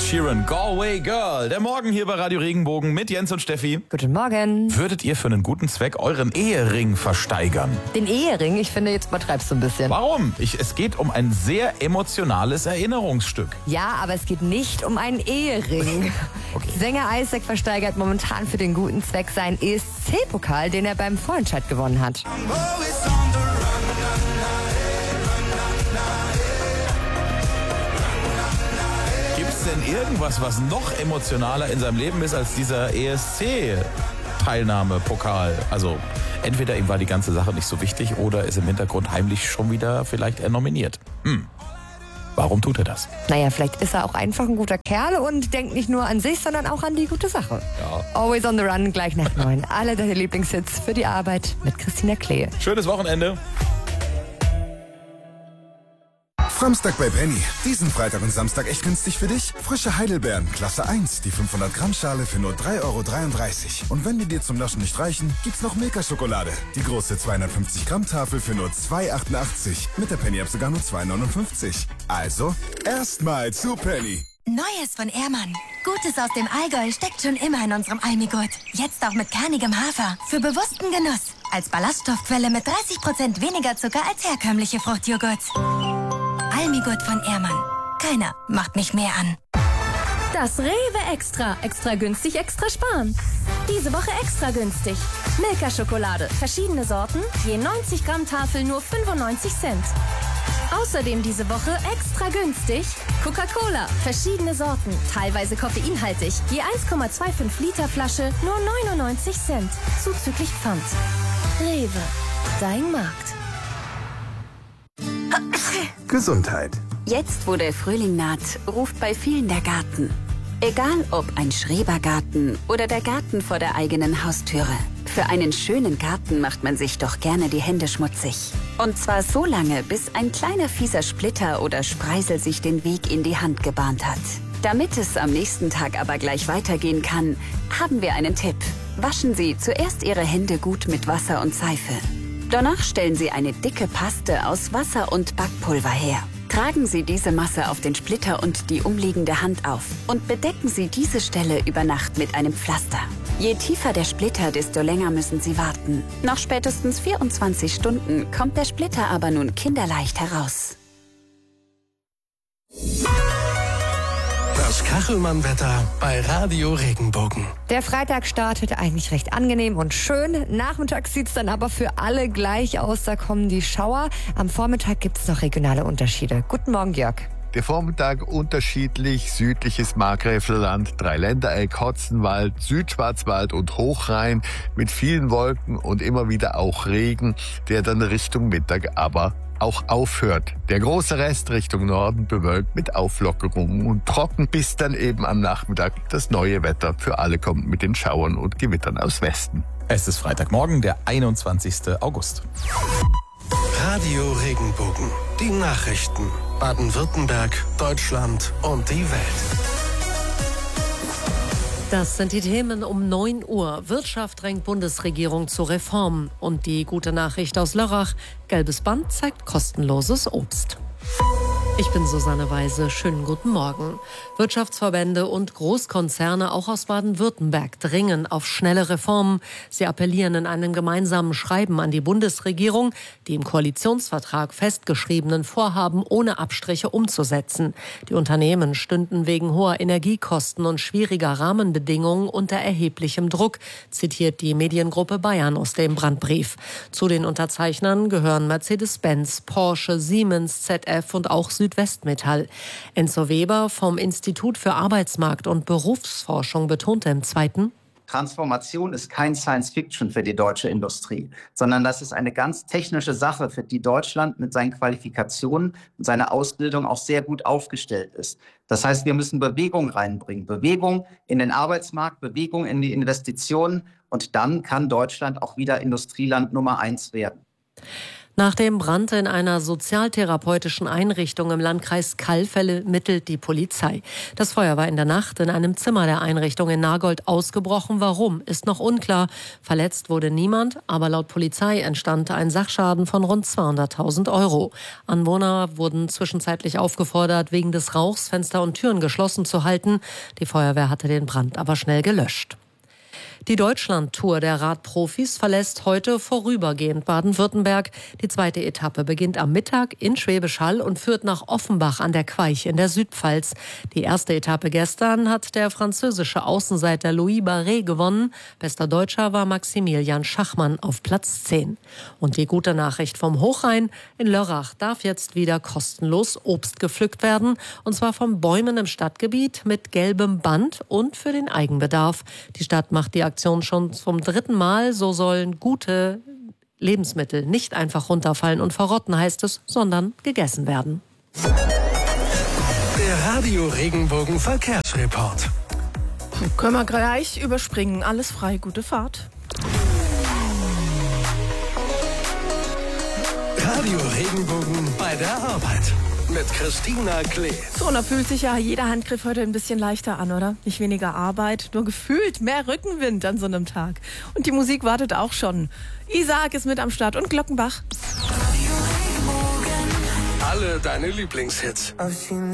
Ed Sheeran, Galway Girl. Der Morgen hier bei Radio Regenbogen mit Jens und Steffi. Guten Morgen. Würdet ihr für einen guten Zweck euren Ehering versteigern? Den Ehering? Ich finde, jetzt übertreibst du ein bisschen. Warum? Es geht um ein sehr emotionales Erinnerungsstück. Ja, aber es geht nicht um einen Ehering. Okay. Sänger Isaac versteigert momentan für den guten Zweck seinen ESC-Pokal, den er beim Vorentscheid gewonnen hat. Gibt es denn irgendwas, was noch emotionaler in seinem Leben ist als dieser ESC-Teilnahme-Pokal? Also entweder ihm war die ganze Sache nicht so wichtig oder ist im Hintergrund heimlich schon wieder vielleicht er nominiert. Warum tut er das? Naja, vielleicht ist er auch einfach ein guter Kerl und denkt nicht nur an sich, sondern auch an die gute Sache. Ja. Always on the Run, gleich nach 9. Alle deine Lieblingshits für die Arbeit mit Christina Klee. Schönes Wochenende. Samstag bei Penny. Diesen Freitag und Samstag echt günstig für dich? Frische Heidelbeeren, Klasse 1, die 500 Gramm Schale für nur 3,33 Euro. Und wenn die dir zum Naschen nicht reichen, gibt's noch Milka-Schokolade. Die große 250 Gramm Tafel für nur 2,88 Euro. Mit der Penny-App sogar nur 2,59 Euro. Also, erstmal zu Penny. Neues von Ehrmann. Gutes aus dem Allgäu steckt schon immer in unserem Almigurt. Jetzt auch mit kernigem Hafer. Für bewussten Genuss. Als Ballaststoffquelle mit 30% weniger Zucker als herkömmliche Fruchtjoghurt. Almigurt von Ehrmann. Keiner macht mich mehr an. Das Rewe Extra. Extra günstig, extra sparen. Diese Woche extra günstig. Milka-Schokolade. Verschiedene Sorten. Je 90 Gramm Tafel nur 95 Cent. Außerdem diese Woche extra günstig. Coca-Cola. Verschiedene Sorten. Teilweise koffeinhaltig. Je 1,25 Liter Flasche nur 99 Cent. Zuzüglich Pfand. Rewe. Dein Markt. Gesundheit. Jetzt, wo der Frühling naht, ruft bei vielen der Garten. Egal ob ein Schrebergarten oder der Garten vor der eigenen Haustüre. Für einen schönen Garten macht man sich doch gerne die Hände schmutzig. Und zwar so lange, bis ein kleiner fieser Splitter oder Spreisel sich den Weg in die Hand gebahnt hat. Damit es am nächsten Tag aber gleich weitergehen kann, haben wir einen Tipp. Waschen Sie zuerst Ihre Hände gut mit Wasser und Seife. Danach stellen Sie eine dicke Paste aus Wasser und Backpulver her. Tragen Sie diese Masse auf den Splitter und die umliegende Hand auf und bedecken Sie diese Stelle über Nacht mit einem Pflaster. Je tiefer der Splitter, desto länger müssen Sie warten. Nach spätestens 24 Stunden kommt der Splitter aber nun kinderleicht heraus. Das Kachelmann-Wetter bei Radio Regenbogen. Der Freitag startet eigentlich recht angenehm und schön. Nachmittags sieht es dann aber für alle gleich aus. Da kommen die Schauer. Am Vormittag gibt es noch regionale Unterschiede. Guten Morgen, Jörg. Der Vormittag unterschiedlich, südliches Markgräflerland, Dreiländereck, Hotzenwald, Südschwarzwald und Hochrhein mit vielen Wolken und immer wieder auch Regen, der dann Richtung Mittag aber auch aufhört. Der große Rest Richtung Norden bewölkt mit Auflockerungen und trocken, bis dann eben am Nachmittag das neue Wetter für alle kommt mit den Schauern und Gewittern aus Westen. Es ist Freitagmorgen, der 21. August. Radio Regenbogen. Die Nachrichten. Baden-Württemberg, Deutschland und die Welt. Das sind die Themen um 9 Uhr. Wirtschaft drängt Bundesregierung zu Reformen. Und die gute Nachricht aus Lörrach. Gelbes Band zeigt kostenloses Obst. Ich bin Susanne Weise. Schönen guten Morgen. Wirtschaftsverbände und Großkonzerne auch aus Baden-Württemberg dringen auf schnelle Reformen. Sie appellieren in einem gemeinsamen Schreiben an die Bundesregierung, die im Koalitionsvertrag festgeschriebenen Vorhaben ohne Abstriche umzusetzen. Die Unternehmen stünden wegen hoher Energiekosten und schwieriger Rahmenbedingungen unter erheblichem Druck, zitiert die Mediengruppe Bayern aus dem Brandbrief. Zu den Unterzeichnern gehören Mercedes-Benz, Porsche, Siemens, ZF und auch Südwestmetall. Enzo Weber vom Institut für Arbeitsmarkt und Berufsforschung betonte im Zweiten: Transformation ist kein Science-Fiction für die deutsche Industrie, sondern das ist eine ganz technische Sache, für die Deutschland mit seinen Qualifikationen und seiner Ausbildung auch sehr gut aufgestellt ist. Das heißt, wir müssen Bewegung reinbringen. Bewegung in den Arbeitsmarkt, Bewegung in die Investitionen. Und dann kann Deutschland auch wieder Industrieland Nummer 1 werden. Nach dem Brand in einer sozialtherapeutischen Einrichtung im Landkreis Calw ermittelt die Polizei. Das Feuer war in der Nacht in einem Zimmer der Einrichtung in Nagold ausgebrochen. Warum, ist noch unklar. Verletzt wurde niemand, aber laut Polizei entstand ein Sachschaden von rund 200.000 €. Anwohner wurden zwischenzeitlich aufgefordert, wegen des Rauchs Fenster und Türen geschlossen zu halten. Die Feuerwehr hatte den Brand aber schnell gelöscht. Die Deutschland-Tour der Radprofis verlässt heute vorübergehend Baden-Württemberg. Die zweite Etappe beginnt am Mittag in Schwäbisch Hall und führt nach Offenbach an der Queich in der Südpfalz. Die erste Etappe gestern hat der französische Außenseiter Louis Barret gewonnen. Bester Deutscher war Maximilian Schachmann auf Platz 10. Und die gute Nachricht vom Hochrhein: in Lörrach darf jetzt wieder kostenlos Obst gepflückt werden. Und zwar von Bäumen im Stadtgebiet mit gelbem Band und für den Eigenbedarf. Die Stadt macht die Aktion schon zum 3. Mal. So sollen gute Lebensmittel nicht einfach runterfallen und verrotten, heißt es, sondern gegessen werden. Der Radio Regenbogen Verkehrsreport. Können wir gleich überspringen. Alles frei, gute Fahrt. Radio Regenbogen bei der Arbeit. Mit Christina Klee. So, und da fühlt sich ja jeder Handgriff heute ein bisschen leichter an, oder? Nicht weniger Arbeit, nur gefühlt mehr Rückenwind an so einem Tag. Und die Musik wartet auch schon. Isaac ist mit am Start und Glockenbach. Alle deine Lieblingshits.